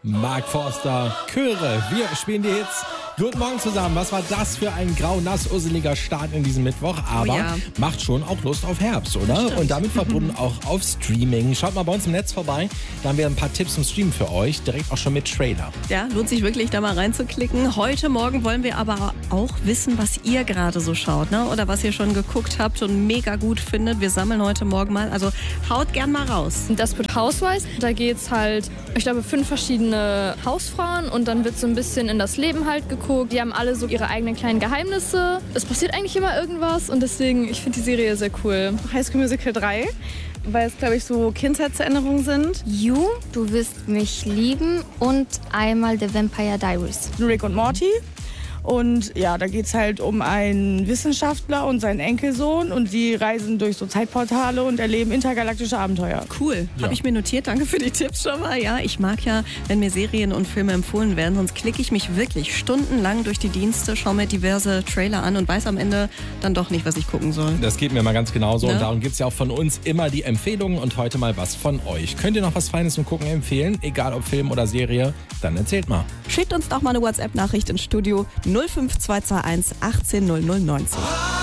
Mark Forster, Chöre. Wir spielen die Hits. Guten Morgen zusammen. Was war das für ein grau-nass-usseliger Start in diesem Mittwoch? Aber macht schon auch Lust auf Herbst, oder? Stimmt. Und damit verbunden auch auf Streaming. Schaut mal bei uns im Netz vorbei. Da haben wir ein paar Tipps zum Streamen für euch. Direkt auch schon mit Trailer. Ja, lohnt sich wirklich, da mal reinzuklicken. Heute Morgen wollen wir aber auch wissen, was ihr gerade so schaut, ne? Oder was ihr schon geguckt habt und mega gut findet. Wir sammeln heute Morgen mal. Also haut gern mal raus. Desperate Housewives, da geht's halt, ich glaube, 5 verschiedene Hausfrauen und dann wird so ein bisschen in das Leben halt geguckt. Die haben alle so ihre eigenen kleinen Geheimnisse. Es passiert eigentlich immer irgendwas und deswegen, ich finde die Serie sehr cool. High School Musical 3, weil es, glaube ich, so Kindheitserinnerungen sind. You, du wirst mich lieben und einmal The Vampire Diaries. Rick und Morty. Und ja, da geht es halt um einen Wissenschaftler und seinen Enkelsohn und die reisen durch so Zeitportale und erleben intergalaktische Abenteuer. Cool, habe ich mir notiert. Danke für die Tipps schon mal. Ja, ich mag ja, wenn mir Serien und Filme empfohlen werden, sonst klicke ich mich wirklich stundenlang durch die Dienste, schaue mir diverse Trailer an und weiß am Ende dann doch nicht, was ich gucken soll. Das geht mir mal ganz genauso. Ne? Und darum gibt es ja auch von uns immer die Empfehlungen und heute mal was von euch. Könnt ihr noch was Feines zum Gucken empfehlen? Egal ob Film oder Serie, dann erzählt mal. Schickt uns doch mal eine WhatsApp-Nachricht ins Studio 05221 18 00 90.